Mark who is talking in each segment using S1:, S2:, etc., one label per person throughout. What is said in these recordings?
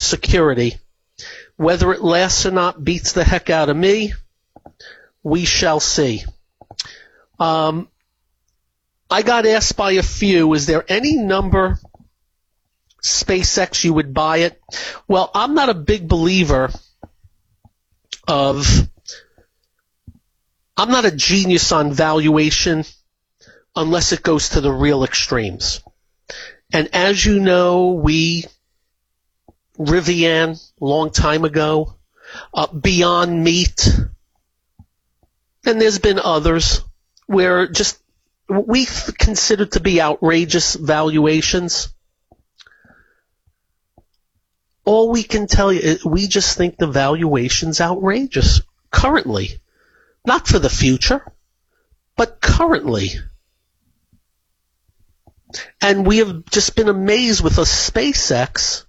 S1: security. Whether it lasts or not beats the heck out of me. We shall see. I got asked by a few, is there any number SpaceX you would buy it? Well, I'm not a big believer I'm not a genius on valuation unless it goes to the real extremes. And as you know, Rivian, long time ago, Beyond Meat, and there's been others where just we consider to be outrageous valuations. All we can tell you is we just think the valuation's outrageous currently. Not for the future, but currently. And we have just been amazed with a SpaceX.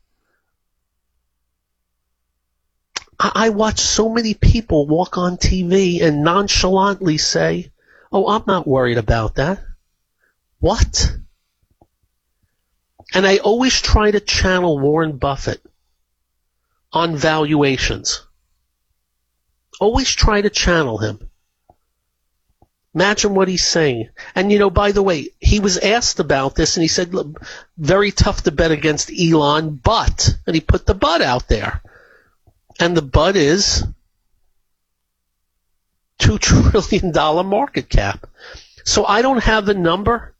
S1: I watch so many people walk on TV and nonchalantly say, oh, I'm not worried about that. What? And I always try to channel Warren Buffett on valuations. Always try to channel him. Imagine what he's saying. And, by the way, he was asked about this, and he said, look, very tough to bet against Elon, but, and he put the but out there. And the but is $2 trillion market cap. So I don't have a number.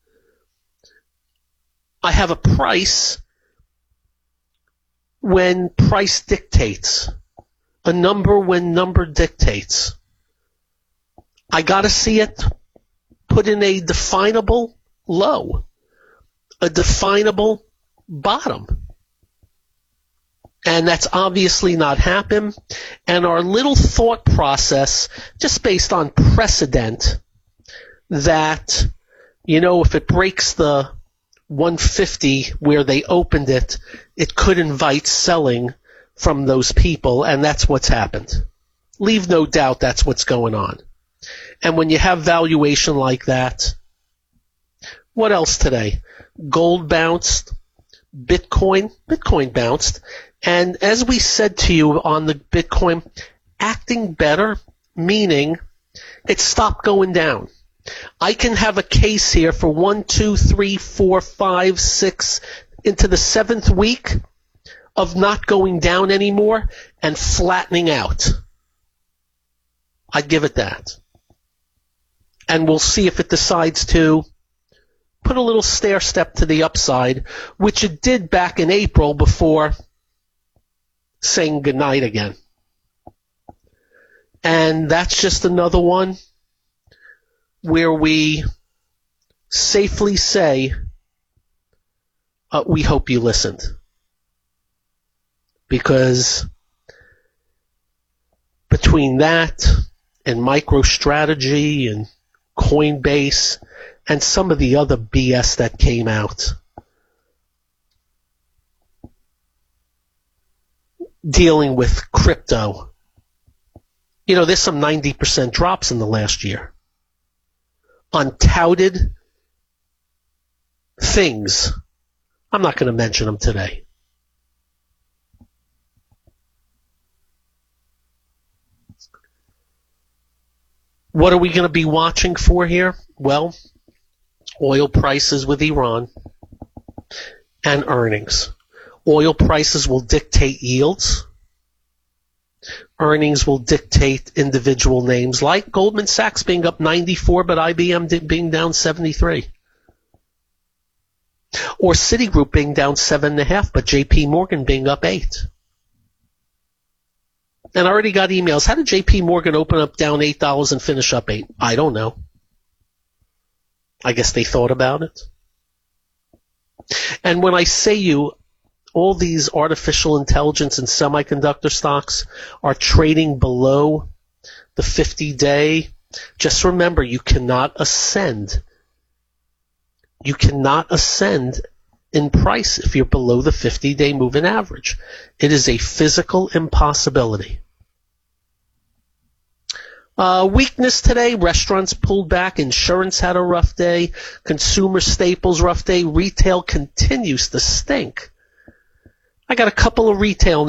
S1: I have a price when price dictates. A number when number dictates. I got to see it put in a definable low, a definable bottom. And that's obviously not happened. And our little thought process, just based on precedent, that, if it breaks the 150 where they opened it, it could invite selling from those people, and that's what's happened. Leave no doubt that's what's going on. And when you have valuation like that, what else today? Gold bounced, Bitcoin bounced, and as we said to you on the Bitcoin, acting better, meaning it stopped going down. I can have a case here for 1, 2, 3, 4, 5, 6 into the 7th week of not going down anymore and flattening out. I'd give it that. And we'll see if it decides to put a little stair step to the upside, which it did back in April before saying goodnight again. And that's just another one where we safely say, we hope you listened. Because between that and MicroStrategy and Coinbase and some of the other BS that came out, dealing with crypto, there's some 90% drops in the last year on touted things. I'm not going to mention them today. What are we going to be watching for here? Well, oil prices with Iran and earnings. Oil prices will dictate yields. Earnings will dictate individual names like Goldman Sachs being up 94, but IBM being down 73. Or Citigroup being down 7.5, but JP Morgan being up 8. And I already got emails. How did JP Morgan open up down $8 and finish up 8? I don't know. I guess they thought about it. And when I say you, all these artificial intelligence and semiconductor stocks are trading below the 50-day, just remember you cannot ascend. You cannot ascend in price if you're below the 50-day moving average. It is a physical impossibility. Weakness today, restaurants pulled back, insurance had a rough day, consumer staples rough day, retail continues to stink. I got a couple of retail